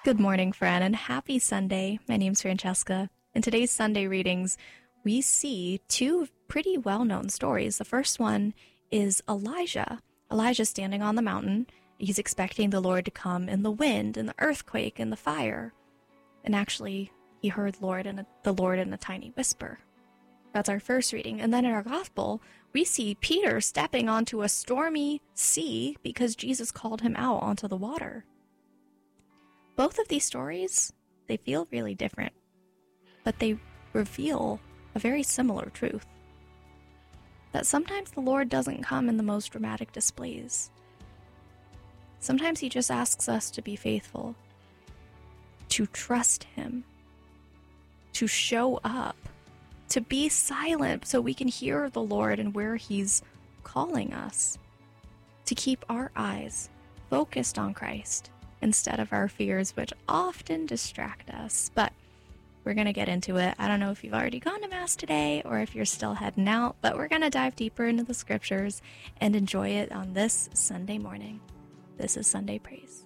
Good morning, friend, and happy Sunday. My name's Francesca. In today's Sunday readings, we see two pretty well-known stories. The first one is Elijah. Elijah standing on the mountain. He's expecting the Lord to come in the wind, in the earthquake, in the fire. And actually, he heard the Lord in a tiny whisper. That's our first reading. And then in our gospel, we see Peter stepping onto a stormy sea because Jesus called him out onto the water. Both of these stories, they feel really different, but they reveal a very similar truth. That sometimes the Lord doesn't come in the most dramatic displays. Sometimes he just asks us to be faithful, to trust him, to show up, to be silent so we can hear the Lord and where he's calling us, to keep our eyes focused on Christ instead of our fears, which often distract us. But we're going to get into it. I don't know if you've already gone to Mass today or if you're still heading out, but we're going to dive deeper into the scriptures and enjoy it on this Sunday morning. This is Sunday Praise.